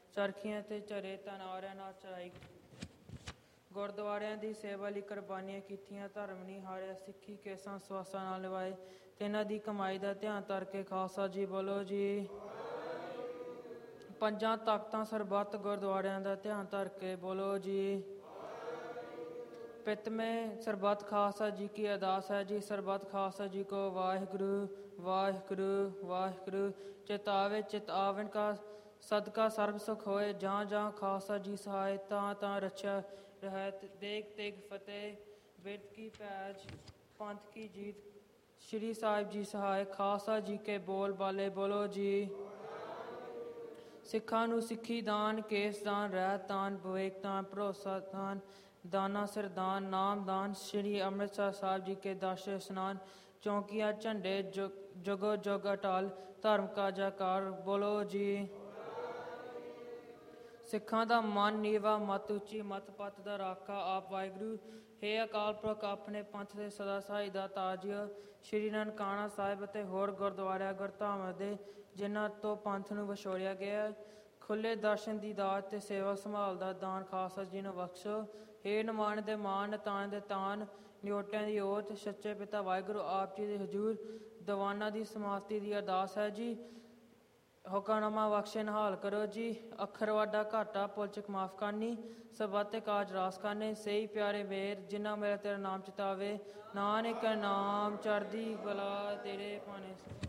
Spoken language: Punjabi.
ਚਰਖੀਆਂ ਤੇ ਚਰੇ ਤਨਾਰਿਆਂ ਨਾਲ ਚੜਾਈ। ਗੁਰਦੁਆਰਿਆਂ ਦੀ ਸੇਵਾ ਲਈ ਕੁਰਬਾਨੀਆਂ ਕੀਤੀਆਂ, ਧਰਮ ਨਹੀਂ ਹਾਰਿਆ, ਸਿੱਖੀ ਕੇਸਾਂ ਸਵਾਸਾਂ ਨਾਲ ਨਿਭਾਏ, ਤੇ ਇਹਨਾਂ ਦੀ ਕਮਾਈ ਦਾ ਧਿਆਨ ਧਰ ਕੇ ਖਾਲਸਾ ਜੀ ਬੋਲੋ ਜੀ। ਪੰਜਾਂ ਤਖਤਾਂ ਸਰਬੱਤ ਗੁਰਦੁਆਰਿਆਂ ਦਾ ਧਿਆਨ ਧਰ ਕੇ ਬੋਲੋ ਜੀ। ਪਿਤਮੇ ਸਰਬੱਤ ਖਾਲਸਾ ਜੀ ਕੀ ਅਰਦਾਸ ਹੈ ਜੀ। ਸਰਬੱਤ ਖਾਲਸਾ ਜੀ ਕੋ ਵਾਹਿਗੁਰੂ ਵਾਹਿਗੁਰੂ ਵਾਹਿਗੁਰੂ। ਚਿਤਾਵੇ ਚਿਤ ਆਵਨ ਕਾ ਸਦਕਾ ਸਰਬ ਸੁਖ ਹੋਏ। ਜਾਂ ਜਾਂ ਖਾਲਸਾ ਜੀ ਸਹਾਇ, ਤਾਂ ਤਾਂ ਰੱਛਾ ਰਹਿਤ। ਦੇਗ ਤੇਗ ਫਤਿਹ, ਬਿਰਦ ਕੀ ਪੈਜ, ਪੰਥ ਕੀ ਜੀਤ। ਸ਼੍ਰੀ ਸਾਹਿਬ ਜੀ ਸਹਾਇ, ਖਾਲਸਾ ਜੀ ਕੇ ਬੋਲ ਬਾਲੇ ਬੋਲੋ ਜੀ। ਸਿੱਖਾਂ ਨੂੰ ਸਿੱਖੀ ਦਾਨ, ਕੇਸ ਦਾਨ, ਰਹਿਤ ਦਾਨ, ਵਿਵੇਕ ਦਾਨ, ਭਰੋਸਾ ਦਾਨ, ਦਾਨਾ ਸਿਰ ਦਾਨ, ਨਾਮ ਦਾਨ। ਸ਼੍ਰੀ ਅੰਮ੍ਰਿਤਸਰ ਸਾਹਿਬ ਜੀ ਕੇ ਦਰਸ਼ਨ ਇਸ਼ਨਾਨ। ਚੌਂਕੀਆਂ ਝੰਡੇ ਜੁਗੋ ਜੁਗ ਅਟਲ, ਧਰਮ ਕਾ ਜੈਕਾਰ ਬੋਲੋ ਜੀ। ਸਿੱਖਾਂ ਦਾ ਮਨ ਨੀਵਾ, ਮਤ ਉੱਚੀ, ਮਤ ਪੱਤ ਦਾ ਰਾਖਾ ਆਪ ਵਾਹਿਗੁਰੂ। ਹੇ ਅਕਾਲ ਪੁਰਖ, ਆਪਣੇ ਪੰਥ ਦੇ ਸਦਾ ਸਹਾਈ ਦਾ ਤਾਜਿਓ। ਸ਼੍ਰੀ ਨਨਕਾਣਾ ਸਾਹਿਬ ਅਤੇ ਹੋਰ ਗੁਰਦੁਆਰਿਆਂ ਗੁਰਧਾਮਾਂ ਦੇ ਜਿਨ੍ਹਾਂ ਤੋਂ ਪੰਥ ਨੂੰ ਵਿਛੋੜਿਆ ਗਿਆ, ਖੁੱਲ੍ਹੇ ਦਰਸ਼ਨ ਦੀ ਦਾਤ ਤੇ ਸੇਵਾ ਸੰਭਾਲ ਦਾ ਦਾਨ ਖਾਲਸਾ ਜੀ ਨੂੰ ਬਖਸ਼ੋ। ਹੇ ਨਿਮਾਣ ਦੇ ਮਾਣ, ਤਾਣ ਦੇ ਤਾਣ, ਨਿਓਟਿਆਂ ਦੀ ਓਟ, ਸੱਚੇ ਪਿਤਾ ਵਾਹਿਗੁਰੂ ਆਪ ਜੀ ਦੇ ਹਜ਼ੂਰ ਦੀਵਾਨਾਂ ਦੀ ਸਮਾਪਤੀ ਦੀ ਅਰਦਾਸ ਹੈ ਜੀ। ਹੁਕਮਨਾਮਾ ਬਖਸ਼ੇ ਨਿਹਾਲ ਕਰੋ ਜੀ। ਅੱਖਰ ਵਾਡਾ ਘਾਟਾ ਭੁੱਲ ਚੁੱਕ ਮਾਫ ਕਰਨੀ, ਸਬਤੇ ਕਾਜ ਰਾਸ ਕਰਨੇ। ਸਹੀ ਪਿਆਰੇ ਮੇਰ, ਜਿਨ੍ਹਾਂ ਮੇਰਾ ਤੇਰਾ ਨਾਮ ਚਿਤਾਵੇ। ਨਾਨਕ ਨਾਮ ਚੜ੍ਹਦੀ ਕਲਾ ਤੇਰੇ ਭਾਣੇ।